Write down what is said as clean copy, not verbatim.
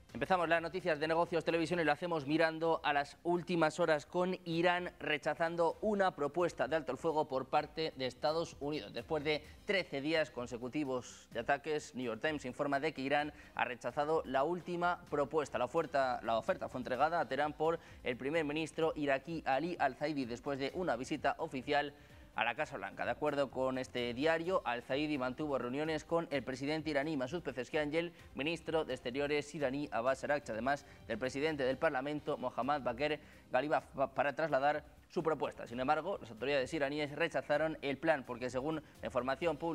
Empezamos las noticias de Negocios Televisión y lo hacemos mirando a las últimas horas con Irán rechazando una propuesta de alto el fuego por parte de Estados Unidos. Después de 13 días consecutivos de ataques, New York Times informa de que Irán ha rechazado la última propuesta. La oferta fue entregada a Teherán por el primer ministro iraquí Ali Al-Zaidi después de una visita oficial a la Casa Blanca. De acuerdo con este diario, Al-Zaidi mantuvo reuniones con el presidente iraní Masoud Pezeshkian y el ministro de Exteriores iraní Abbas Araghchi, además del presidente del Parlamento Mohammad Bagher Ghalibaf, para trasladar su propuesta. Sin embargo, las autoridades iraníes rechazaron el plan porque, según la información pública,